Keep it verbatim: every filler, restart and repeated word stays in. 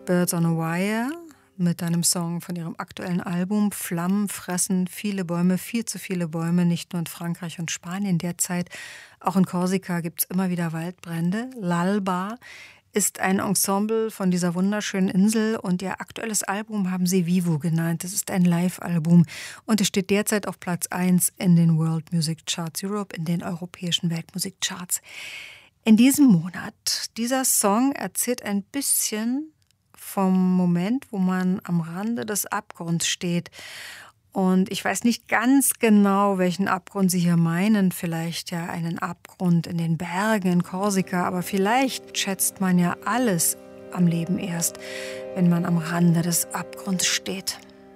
Birds on a Wire mit einem Song von ihrem aktuellen Album. Flammen fressen viele Bäume, viel zu viele Bäume, nicht nur in Frankreich und Spanien derzeit. Auch in Korsika gibt es immer wieder Waldbrände. L'Alba ist ein Ensemble von dieser wunderschönen Insel und ihr aktuelles Album haben sie Vivo genannt. Das ist ein Live-Album und es steht derzeit auf Platz eins in den World Music Charts Europe, in den europäischen Weltmusikcharts. In diesem Monat, dieser Song erzählt ein bisschen vom Moment, wo man am Rande des Abgrunds steht. Und ich weiß nicht ganz genau, welchen Abgrund Sie hier meinen. Vielleicht ja einen Abgrund in den Bergen in Korsika. Aber vielleicht schätzt man ja alles am Leben erst, wenn man am Rande des Abgrunds steht.